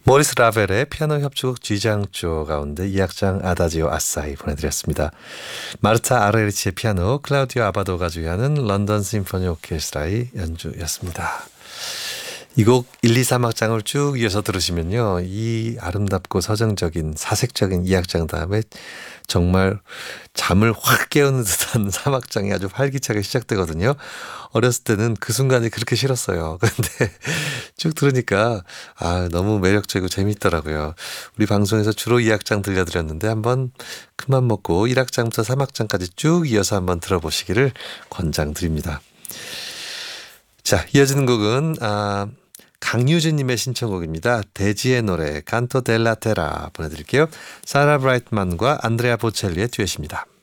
모리스 라벨의 피아노 협주곡 G장조 가운데 2악장 아다지오 아사히 보내드렸습니다. 마르타 아르헤리치의 피아노, 클라우디오 아바도가 주의하는 런던 심포니 오케스트라의 연주였습니다. 이 곡 1, 2, 3악장을 쭉 이어서 들으시면요, 이 아름답고 서정적인 사색적인 2악장 다음에 정말 잠을 확 깨우는 듯한 3악장이 아주 활기차게 시작되거든요. 어렸을 때는 그 순간이 그렇게 싫었어요. 근데 쭉 들으니까 너무 매력적이고 재밌더라고요. 우리 방송에서 주로 2악장 들려드렸는데 한번 그만 먹고 1악장부터 3악장까지 쭉 이어서 한번 들어보시기를 권장드립니다. 자, 이어지는 곡은 강유진님의 신청곡입니다. 대지의 노래 칸토 델라 테라 보내드릴게요. 사라 브라이트만과 안드레아 보첼리의 듀엣입니다.